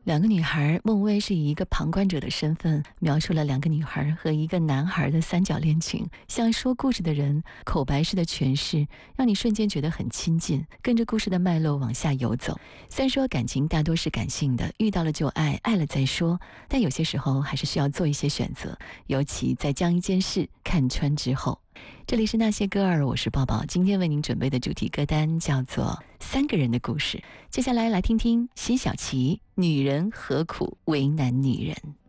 两个女孩，孟薇是以一个旁观者的身份描述了两个女孩和一个男孩的三角恋情，像说故事的人口白式的诠释，让你瞬间觉得很亲近，跟着故事的脉络往下游走。虽然说感情大多是感性的，遇到了就爱，爱了再说，但有些时候还是需要做一些选择，尤其在将一件事看穿之后。这里是那些歌儿，我是抱抱。今天为您准备的主题歌单叫做《三个人的故事》。接下来听听辛晓琪，女人何苦为难女人。